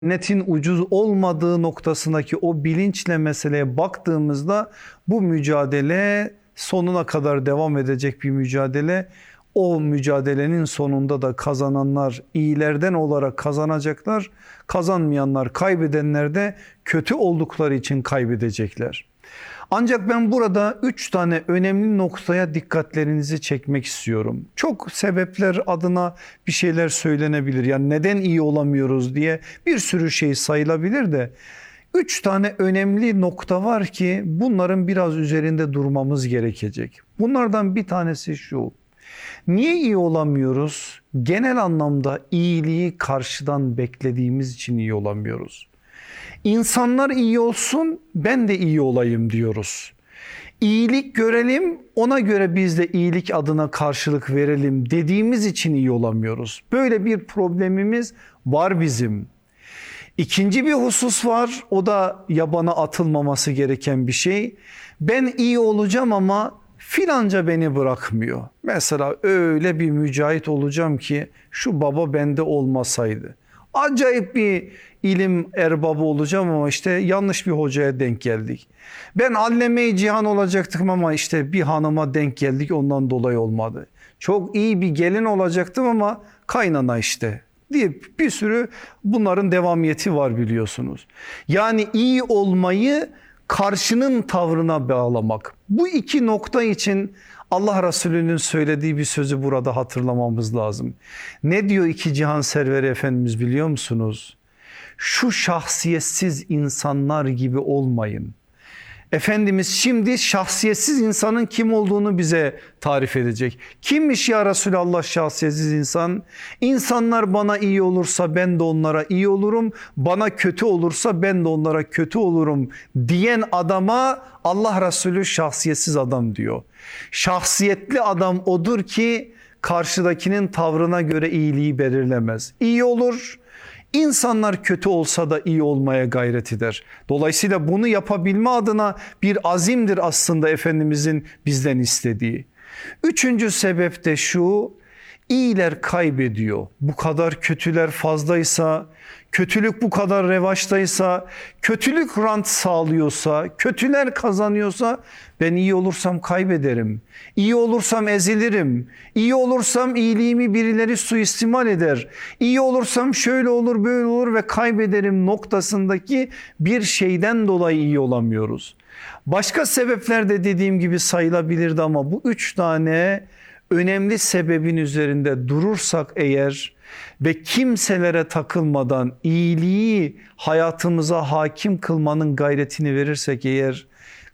Netin ucuz olmadığı noktasındaki o bilinçle meseleye baktığımızda bu mücadele sonuna kadar devam edecek bir mücadele. O mücadelenin sonunda da kazananlar iyilerden olarak kazanacaklar. Kazanmayanlar, kaybedenler de kötü oldukları için kaybedecekler. Ancak ben burada 3 tane önemli noktaya dikkatlerinizi çekmek istiyorum. Çok sebepler adına bir şeyler söylenebilir. Yani neden iyi olamıyoruz diye bir sürü şey sayılabilir de 3 tane önemli nokta var ki bunların biraz üzerinde durmamız gerekecek. Bunlardan bir tanesi şu: niye iyi olamıyoruz? Genel anlamda iyiliği karşıdan beklediğimiz için iyi olamıyoruz. İnsanlar iyi olsun, ben de iyi olayım diyoruz. İyilik görelim, ona göre biz de iyilik adına karşılık verelim dediğimiz için iyi olamıyoruz. Böyle bir problemimiz var bizim. İkinci bir husus var, o da yabana atılmaması gereken bir şey. Ben iyi olacağım ama filanca beni bırakmıyor. Mesela öyle bir mücahit olacağım ki şu baba bende olmasaydı. Acayip bir ilim erbabı olacağım ama işte yanlış bir hocaya denk geldik. Ben alleme-i cihan olacaktım ama işte bir hanıma denk geldik, ondan dolayı olmadı. Çok iyi bir gelin olacaktım ama kaynana işte deyip bir sürü bunların devamiyeti var biliyorsunuz. Yani iyi olmayı karşının tavrına bağlamak. Bu iki nokta için Allah Resulü'nün söylediği bir sözü burada hatırlamamız lazım. Ne diyor iki cihan serveri Efendimiz biliyor musunuz? Şu şahsiyetsiz insanlar gibi olmayın. Efendimiz şimdi şahsiyetsiz insanın kim olduğunu bize tarif edecek. Kimmiş ya Resulallah şahsiyetsiz insan? İnsanlar bana iyi olursa ben de onlara iyi olurum. Bana kötü olursa ben de onlara kötü olurum diyen adama Allah Resulü şahsiyetsiz adam diyor. Şahsiyetli adam odur ki karşıdakinin tavrına göre iyiliği belirlemez. İyi olur. İnsanlar kötü olsa da iyi olmaya gayret eder. Dolayısıyla bunu yapabilme adına bir azimdir aslında Efendimizin bizden istediği. Üçüncü sebep de şu: iyiler kaybediyor. Bu kadar kötüler fazlaysa, kötülük bu kadar revaçtaysa, kötülük rant sağlıyorsa, kötüler kazanıyorsa ben iyi olursam kaybederim. İyi olursam ezilirim. İyi olursam iyiliğimi birileri suistimal eder. İyi olursam şöyle olur böyle olur ve kaybederim noktasındaki bir şeyden dolayı iyi olamıyoruz. Başka sebepler de dediğim gibi sayılabilirdi ama bu 3 tane önemli sebebin üzerinde durursak eğer ve kimselere takılmadan iyiliği hayatımıza hakim kılmanın gayretini verirsek eğer,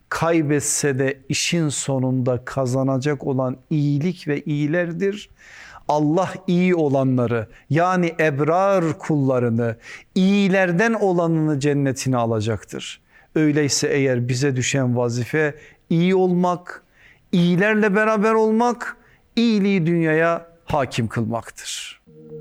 kaybetse de işin sonunda kazanacak olan iyilik ve iyilerdir. Allah iyi olanları, yani ebrar kullarını, iyilerden olanını cennetine alacaktır. Öyleyse eğer bize düşen vazife iyi olmak, iyilerle beraber olmak, iyiliği dünyaya hakim kılmaktır.